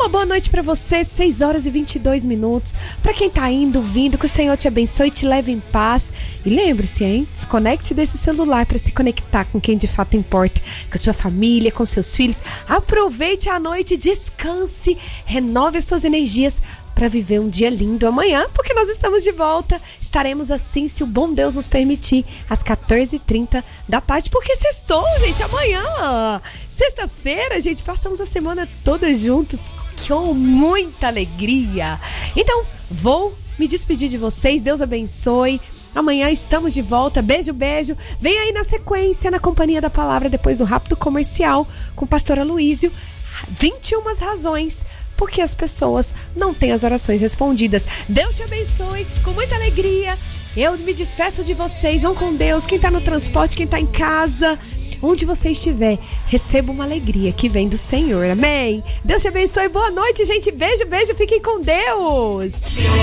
Uma boa noite pra você, 6h22. Pra quem tá indo, vindo, que o Senhor te abençoe e te leve em paz. E lembre-se, hein? Desconecte desse celular pra se conectar com quem de fato importa, com a sua família, com seus filhos. Aproveite a noite, descanse, renove as suas energias para viver um dia lindo amanhã, porque nós estamos de volta. Estaremos assim, se o bom Deus nos permitir, às 14h30 da tarde, porque sextou, gente, amanhã. Sexta-feira, gente, passamos a semana toda juntos com muita alegria. Então, vou me despedir de vocês, Deus abençoe. Amanhã estamos de volta, beijo, beijo. Vem aí na sequência, na Companhia da Palavra, depois do rápido comercial, com o pastor Aloísio, 21 razões porque as pessoas não têm as orações respondidas. Deus te abençoe, com muita alegria. Eu me despeço de vocês, vão com Deus. Quem tá no transporte, quem tá em casa, onde você estiver, receba uma alegria que vem do Senhor, amém? Deus te abençoe, boa noite, gente, beijo, beijo, fiquem com Deus.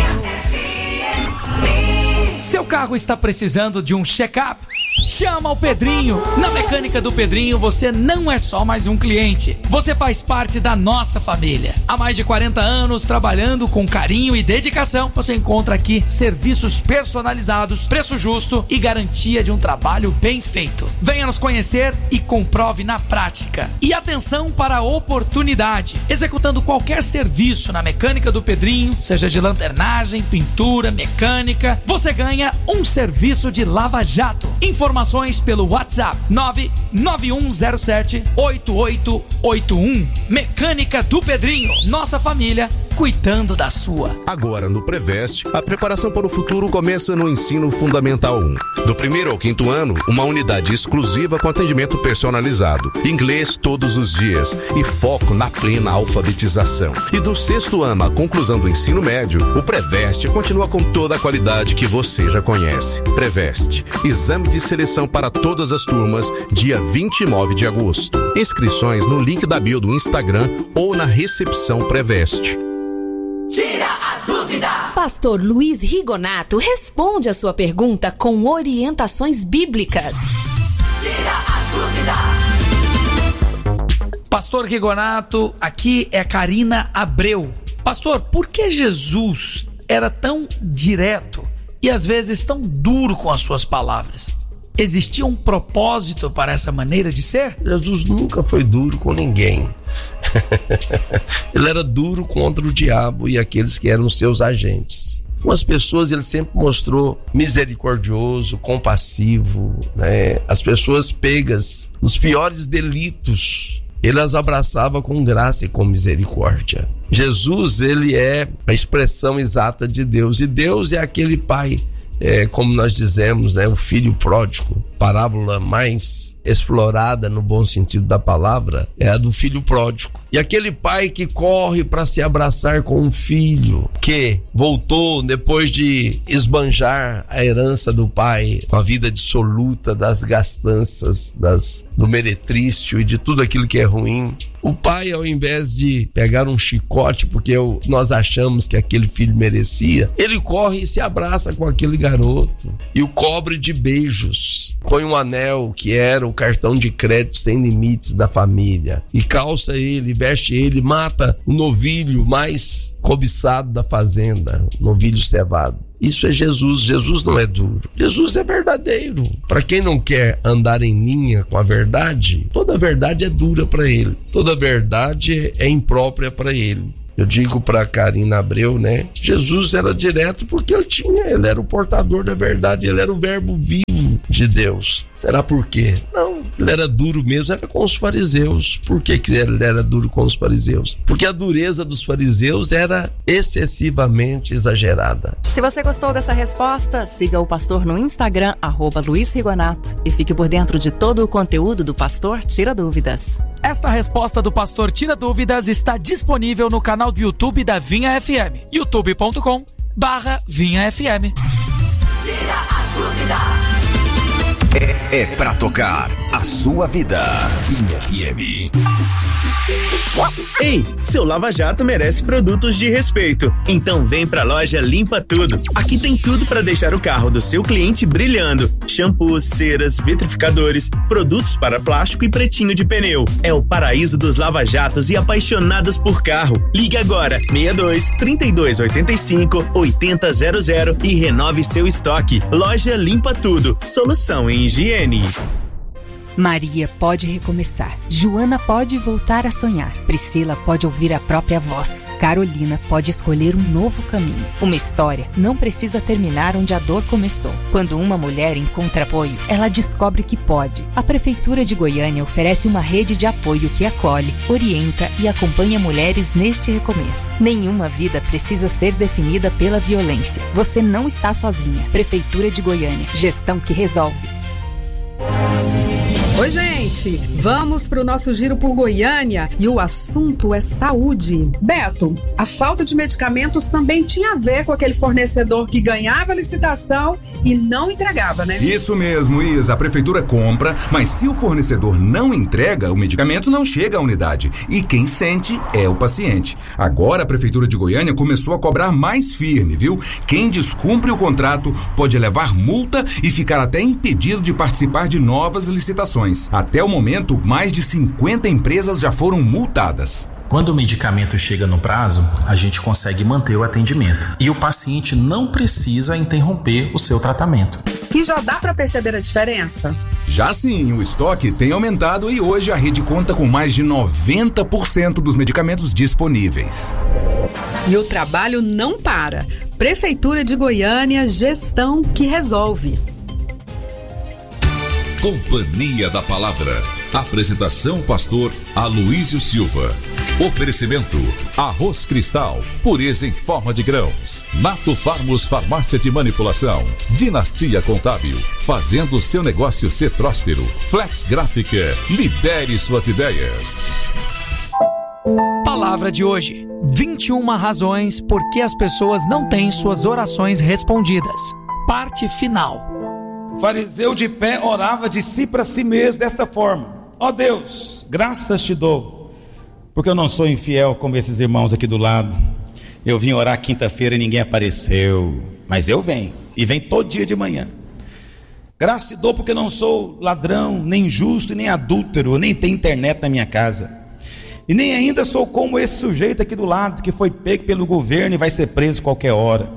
Seu carro está precisando de um check-up? Chama o Pedrinho. Na Mecânica do Pedrinho você não é só mais um cliente, você faz parte da nossa família. Há mais de 40 anos trabalhando com carinho e dedicação, você encontra aqui serviços personalizados, preço justo e garantia de um trabalho bem feito. Venha nos conhecer e comprove na prática. E atenção para a oportunidade: executando qualquer serviço na Mecânica do Pedrinho, seja de lanternagem, pintura, mecânica, você ganha um serviço de lava-jato. Informações pelo WhatsApp 99107-8881. Mecânica do Pedrinho, nossa família cuidando da sua. Agora no Preveste, a preparação para o futuro começa no Ensino Fundamental 1. Do 1º ao 5º ano, uma unidade exclusiva com atendimento personalizado, inglês todos os dias e foco na plena alfabetização. E do 6º ano à conclusão do ensino médio, o Preveste continua com toda a qualidade que você já conhece. Preveste, exame de seleção para todas as turmas, dia 29 de agosto. Inscrições no link da bio do Instagram ou na recepção Preveste. Tira a dúvida! Pastor Luiz Rigonato responde a sua pergunta com orientações bíblicas. Tira a dúvida! Pastor Rigonato, aqui é Karina Abreu. Pastor, por que Jesus era tão direto e às vezes tão duro com as suas palavras? Existia um propósito para essa maneira de ser? Jesus nunca foi duro com ninguém. Ele era duro contra o diabo e aqueles que eram seus agentes. Com as pessoas ele sempre mostrou misericordioso, compassivo, né? As pessoas pegas nos piores delitos, ele as abraçava com graça e com misericórdia. Jesus, ele é a expressão exata de Deus, e Deus é aquele pai, como nós dizemos, né, o filho pródigo. Parábola mais explorada no bom sentido da palavra é a do filho pródigo. E aquele pai que corre para se abraçar com um filho que voltou depois de esbanjar a herança do pai com a vida dissoluta das gastanças, do meretrício e de tudo aquilo que é ruim. O pai, ao invés de pegar um chicote porque nós achamos que aquele filho merecia, ele corre e se abraça com aquele garoto e o cobre de beijos. Põe um anel que era o cartão de crédito sem limites da família e calça ele, veste ele, mata o novilho mais cobiçado da fazenda, o novilho cevado. Isso é Jesus. Jesus não é duro, Jesus é verdadeiro. Para quem não quer andar em linha com a verdade, toda verdade é dura para ele, toda verdade é imprópria para ele. Eu digo para Karina Abreu, né? Jesus era direto porque ele era o portador da verdade, ele era o verbo vivo de Deus. Será por quê? Não, ele era duro mesmo, era com os fariseus. Por que ele era duro com os fariseus? Porque a dureza dos fariseus era excessivamente exagerada. Se você gostou dessa resposta, siga o pastor no Instagram, @Luiz Rigonato, e fique por dentro de todo o conteúdo do Pastor Tira Dúvidas. Esta resposta do Pastor Tira Dúvidas está disponível no canal do YouTube da Vinha FM, youtube.com/VinhaFM. Tira a dúvida! É pra tocar a sua vida. Vinha FM. Ei, seu lava-jato merece produtos de respeito. Então vem pra loja Limpa Tudo. Aqui tem tudo para deixar o carro do seu cliente brilhando. Shampoos, ceras, vitrificadores, produtos para plástico e pretinho de pneu. É o paraíso dos lava-jatos e apaixonados por carro. Ligue agora, 62-3285-8000 e renove seu estoque. Loja Limpa Tudo. Solução em higiene. Maria pode recomeçar. Joana pode voltar a sonhar. Priscila pode ouvir a própria voz. Carolina pode escolher um novo caminho. Uma história não precisa terminar onde a dor começou. Quando uma mulher encontra apoio, ela descobre que pode. A Prefeitura de Goiânia oferece uma rede de apoio que acolhe, orienta e acompanha mulheres neste recomeço. Nenhuma vida precisa ser definida pela violência. Você não está sozinha. Prefeitura de Goiânia. Gestão que resolve. Oi, gente! Vamos para o nosso giro por Goiânia e o assunto é saúde. Beto, a falta de medicamentos também tinha a ver com aquele fornecedor que ganhava a licitação e não entregava, né? Isso mesmo, Isa. A prefeitura compra, mas se o fornecedor não entrega, o medicamento não chega à unidade. E quem sente é o paciente. Agora a Prefeitura de Goiânia começou a cobrar mais firme, viu? Quem descumpre o contrato pode levar multa e ficar até impedido de participar de novas licitações. Até o momento, mais de 50 empresas já foram multadas. Quando o medicamento chega no prazo, a gente consegue manter o atendimento e o paciente não precisa interromper o seu tratamento. E já dá para perceber a diferença? Já sim, o estoque tem aumentado e hoje a rede conta com mais de 90% dos medicamentos disponíveis. E o trabalho não para. Prefeitura de Goiânia, gestão que resolve. Companhia da Palavra. Apresentação pastor Aloísio Silva. Oferecimento: Arroz Cristal, pureza em forma de grãos. Nato Farmos Farmácia de Manipulação. Dinastia Contábil, fazendo seu negócio ser próspero. Flex Gráfica, libere suas ideias. Palavra de hoje: 21 razões por que as pessoas não têm suas orações respondidas. Parte final. Fariseu de pé orava de si para si mesmo desta forma: ó Deus, graças te dou, porque eu não sou infiel como esses irmãos aqui do lado. Eu vim orar quinta-feira e ninguém apareceu, mas eu venho, e venho todo dia de manhã. Graças te dou porque eu não sou ladrão, nem injusto, nem adúltero, nem tenho internet na minha casa, e nem ainda sou como esse sujeito aqui do lado, que foi pego pelo governo e vai ser preso qualquer hora.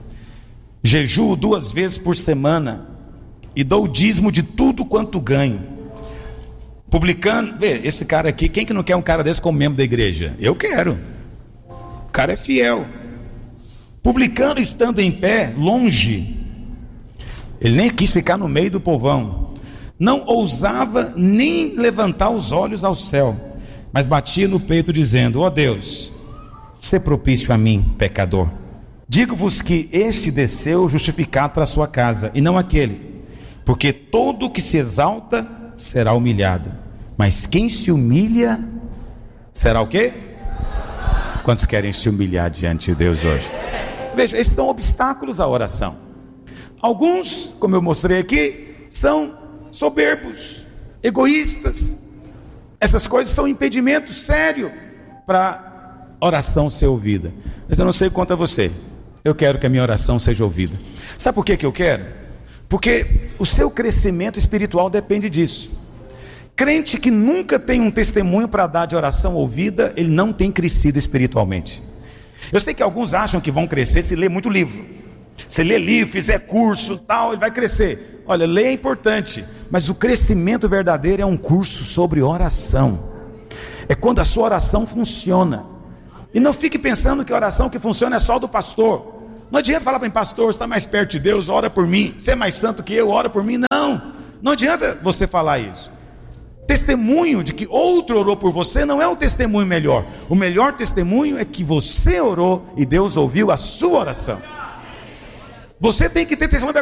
Jejuo 2 vezes por semana e dou o dízimo de tudo quanto ganho. Publicando, vê, esse cara aqui, quem que não quer um cara desse como membro da igreja? Eu quero. O cara é fiel. Publicando, estando em pé, longe. Ele nem quis ficar no meio do povão. Não ousava nem levantar os olhos ao céu, mas batia no peito dizendo: ó Deus, sê propício a mim, pecador. Digo-vos que este desceu justificado para a sua casa, e não aquele. Porque todo que se exalta será humilhado, mas quem se humilha será o quê? Quantos querem se humilhar diante de Deus hoje? Veja, esses são obstáculos à oração. Alguns, como eu mostrei aqui, são soberbos, egoístas. Essas coisas são impedimento sério para a oração ser ouvida. Mas eu não sei quanto a você, eu quero que a minha oração seja ouvida. Sabe por que eu quero? Porque o seu crescimento espiritual depende disso. Crente que nunca tem um testemunho para dar de oração ouvida, ele não tem crescido espiritualmente. Eu sei que alguns acham que vão crescer se ler muito livro. Se ler livro, fizer curso, tal, ele vai crescer. Olha, ler é importante, mas o crescimento verdadeiro é um curso sobre oração. É quando a sua oração funciona. E não fique pensando que a oração que funciona é só do pastor. Não adianta falar para mim: pastor, você está mais perto de Deus, ora por mim. Você é mais santo que eu, ora por mim. Não adianta você falar isso. Testemunho de que outro orou por você não é o testemunho melhor. O melhor testemunho é que você orou e Deus ouviu a sua oração. Você tem que ter testemunho